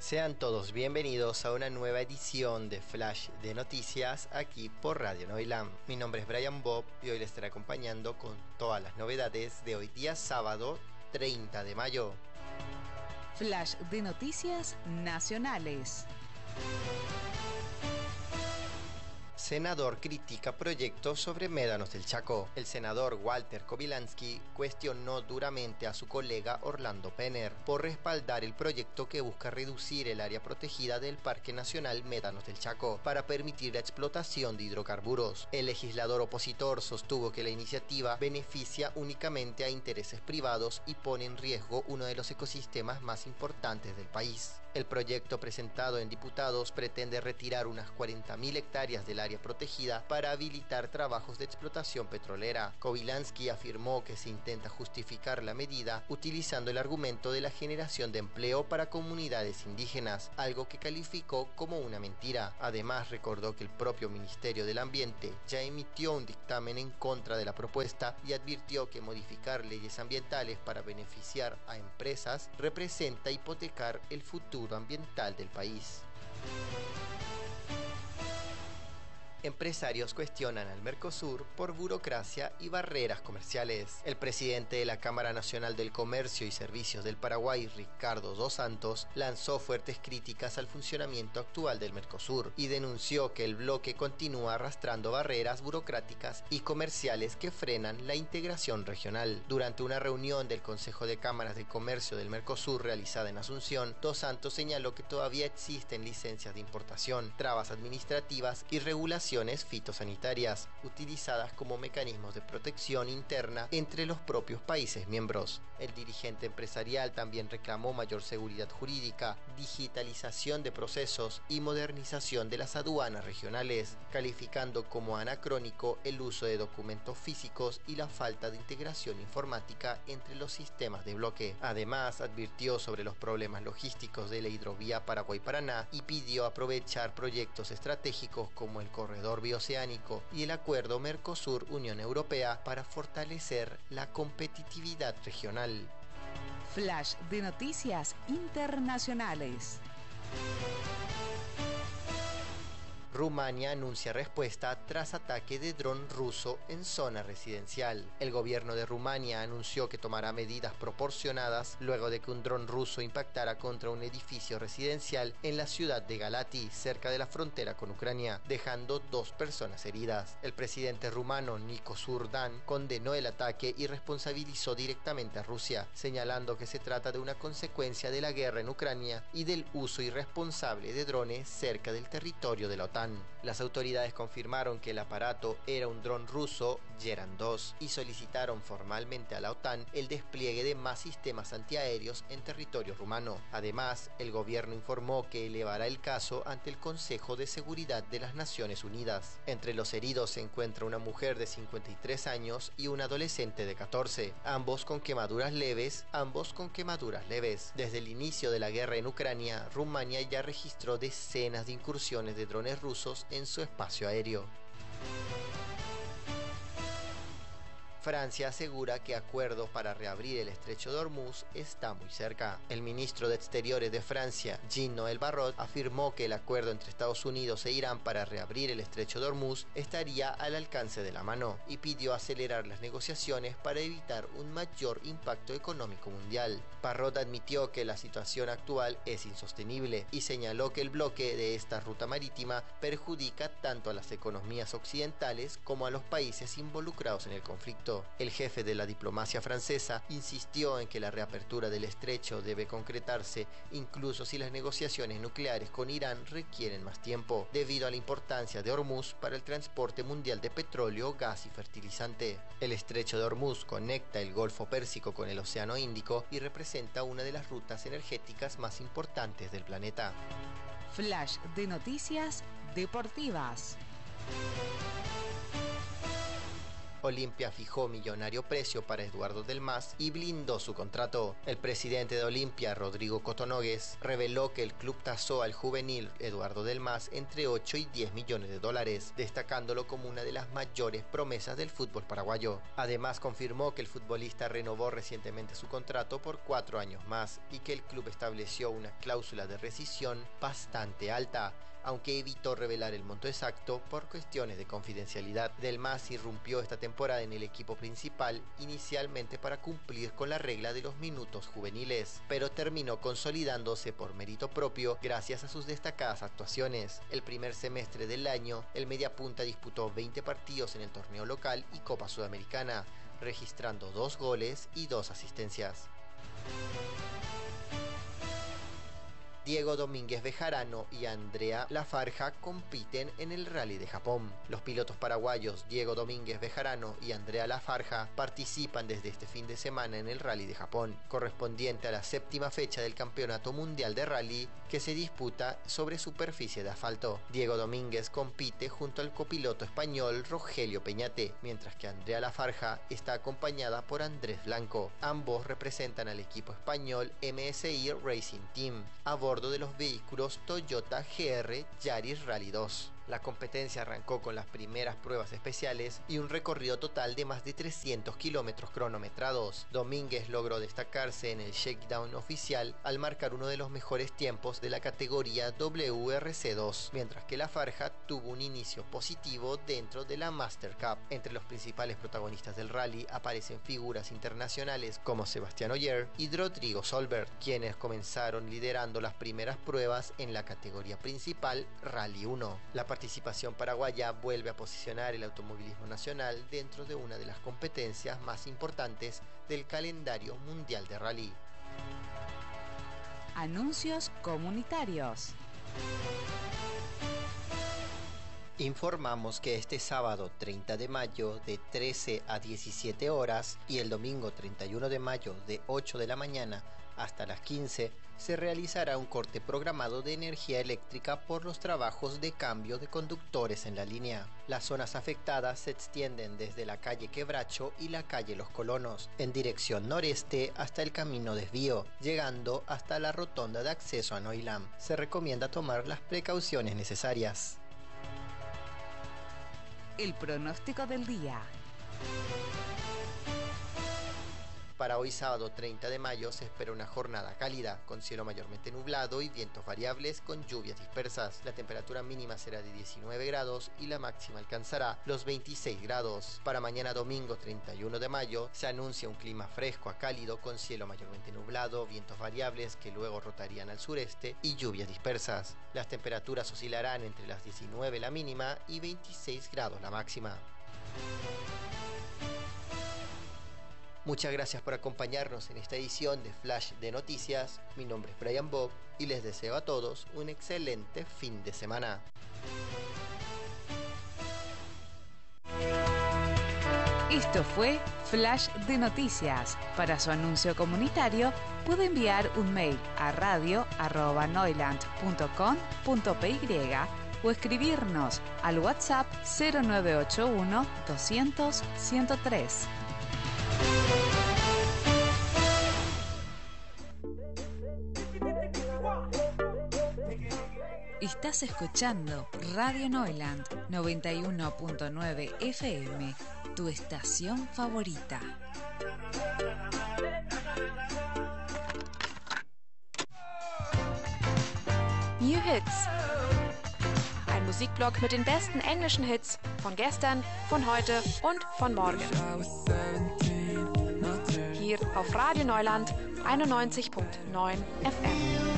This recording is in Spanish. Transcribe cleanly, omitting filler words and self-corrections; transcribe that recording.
Sean todos bienvenidos a una nueva edición de Flash de Noticias aquí por Radio Noilam. Mi nombre es Brian Bob y hoy les estaré acompañando con todas las novedades de hoy día sábado 30 de mayo. Flash de Noticias Nacionales. Senador critica proyecto sobre médanos del Chaco. El senador Walter Kobylanski cuestionó duramente a su colega Orlando Penner por respaldar el proyecto que busca reducir el área protegida del Parque Nacional Médanos del Chaco para permitir la explotación de hidrocarburos. El legislador opositor sostuvo que la iniciativa beneficia únicamente a intereses privados y pone en riesgo uno de los ecosistemas más importantes del país. El proyecto presentado en diputados pretende retirar unas 40.000 hectáreas del área protegida para habilitar trabajos de explotación petrolera. Kobylanski afirmó que se intenta justificar la medida utilizando el argumento de la generación de empleo para comunidades indígenas, algo que calificó como una mentira. Además, recordó que el propio Ministerio del Ambiente ya emitió un dictamen en contra de la propuesta y advirtió que modificar leyes ambientales para beneficiar a empresas representa hipotecar el futuro ambiental del país. Empresarios cuestionan al Mercosur por burocracia y barreras comerciales. El presidente de la Cámara Nacional del Comercio y Servicios del Paraguay, Ricardo dos Santos, lanzó fuertes críticas al funcionamiento actual del Mercosur y denunció que el bloque continúa arrastrando barreras burocráticas y comerciales que frenan la integración regional. Durante una reunión del Consejo de Cámaras de Comercio del Mercosur realizada en Asunción, dos Santos señaló que todavía existen licencias de importación, trabas administrativas y regulaciones fitosanitarias, utilizadas como mecanismos de protección interna entre los propios países miembros. El dirigente empresarial también reclamó mayor seguridad jurídica, digitalización de procesos y modernización de las aduanas regionales, calificando como anacrónico el uso de documentos físicos y la falta de integración informática entre los sistemas de bloque. Además, advirtió sobre los problemas logísticos de la hidrovía Paraguay-Paraná y pidió aprovechar proyectos estratégicos como el corredor bioceánico y el acuerdo Mercosur-Unión Europea para fortalecer la competitividad regional. Flash de Noticias Internacionales. Rumania anuncia respuesta tras ataque de dron ruso en zona residencial. El gobierno de Rumania anunció que tomará medidas proporcionadas luego de que un dron ruso impactara contra un edificio residencial en la ciudad de Galati, cerca de la frontera con Ucrania, dejando 2 personas heridas. El presidente rumano Nicos Dan condenó el ataque y responsabilizó directamente a Rusia, señalando que se trata de una consecuencia de la guerra en Ucrania y del uso irresponsable de drones cerca del territorio de la OTAN. Las autoridades confirmaron que el aparato era un dron ruso Geran 2 y solicitaron formalmente a la OTAN el despliegue de más sistemas antiaéreos en territorio rumano. Además, el gobierno informó que elevará el caso ante el Consejo de Seguridad de las Naciones Unidas. Entre los heridos se encuentra una mujer de 53 años y un adolescente de 14, ambos con quemaduras leves. Desde el inicio de la guerra en Ucrania, Rumania ya registró decenas de incursiones de drones rusos en su espacio aéreo. Francia asegura que acuerdo para reabrir el estrecho de Hormuz está muy cerca. El ministro de Exteriores de Francia, Jean-Noël Barrot, afirmó que el acuerdo entre Estados Unidos e Irán para reabrir el estrecho de Hormuz estaría al alcance de la mano y pidió acelerar las negociaciones para evitar un mayor impacto económico mundial. Barrot admitió que la situación actual es insostenible y señaló que el bloqueo de esta ruta marítima perjudica tanto a las economías occidentales como a los países involucrados en el conflicto. El jefe de la diplomacia francesa insistió en que la reapertura del estrecho debe concretarse incluso si las negociaciones nucleares con Irán requieren más tiempo, debido a la importancia de Hormuz para el transporte mundial de petróleo, gas y fertilizante. El estrecho de Hormuz conecta el Golfo Pérsico con el Océano Índico y representa una de las rutas energéticas más importantes del planeta. Flash de Noticias Deportivas. Olimpia fijó millonario precio para Eduardo Del Mas y blindó su contrato. El presidente de Olimpia, Rodrigo Cotonogues, reveló que el club tasó al juvenil Eduardo Del Mas entre 8 y 10 millones de dólares, destacándolo como una de las mayores promesas del fútbol paraguayo. Además, confirmó que el futbolista renovó recientemente su contrato por 4 años más y que el club estableció una cláusula de rescisión bastante alta, aunque evitó revelar el monto exacto por cuestiones de confidencialidad. Del Mas irrumpió esta temporada en el equipo principal, inicialmente para cumplir con la regla de los minutos juveniles, pero terminó consolidándose por mérito propio gracias a sus destacadas actuaciones. El primer semestre del año, el mediapunta disputó 20 partidos en el torneo local y Copa Sudamericana, registrando 2 goles y 2 asistencias. Diego Domínguez Bejarano y Andrea Lafarja compiten en el Rally de Japón. Los pilotos paraguayos Diego Domínguez Bejarano y Andrea Lafarja participan desde este fin de semana en el Rally de Japón, correspondiente a la 7ª fecha del Campeonato Mundial de Rally que se disputa sobre superficie de asfalto. Diego Domínguez compite junto al copiloto español Rogelio Peñate, mientras que Andrea Lafarja está acompañada por Andrés Blanco. Ambos representan al equipo español MSI Racing Team, a bordo de los vehículos Toyota GR Yaris Rally 2. La competencia arrancó con las primeras pruebas especiales y un recorrido total de más de 300 kilómetros cronometrados. Domínguez logró destacarse en el shakedown oficial al marcar uno de los mejores tiempos de la categoría WRC2, mientras que Lafarja tuvo un inicio positivo dentro de la Master Cup. Entre los principales protagonistas del rally aparecen figuras internacionales como Sebastián Ogier y Rodrigo Solberg, quienes comenzaron liderando las primeras pruebas en la categoría principal Rally 1. La participación paraguaya vuelve a posicionar el automovilismo nacional dentro de una de las competencias más importantes del calendario mundial de rally. Anuncios comunitarios. Informamos que este sábado 30 de mayo de 13 a 17 horas y el domingo 31 de mayo de 8 de la mañana hasta las 15 se realizará un corte programado de energía eléctrica por los trabajos de cambio de conductores en la línea. Las zonas afectadas se extienden desde la calle Quebracho y la calle Los Colonos, en dirección noreste hasta el camino Desvío, llegando hasta la rotonda de acceso a Noilam. Se recomienda tomar las precauciones necesarias. El pronóstico del día. Para hoy sábado 30 de mayo se espera una jornada cálida, con cielo mayormente nublado y vientos variables con lluvias dispersas. La temperatura mínima será de 19 grados y la máxima alcanzará los 26 grados. Para mañana domingo 31 de mayo se anuncia un clima fresco a cálido con cielo mayormente nublado, vientos variables que luego rotarían al sureste y lluvias dispersas. Las temperaturas oscilarán entre las 19 la mínima y 26 grados la máxima. Muchas gracias por acompañarnos en esta edición de Flash de Noticias. Mi nombre es Brian Bob y les deseo a todos un excelente fin de semana. Esto fue Flash de Noticias. Para su anuncio comunitario puede enviar un mail a radio@noiland.com.py o escribirnos al WhatsApp 0981 200 103. Estás escuchando Radio Noiland 91.9 FM, tu estación favorita. New Hits. Ein Musikblog mit den besten englischen Hits von gestern, von heute und von morgen. Hier auf Radio Neuland 91.9 FM.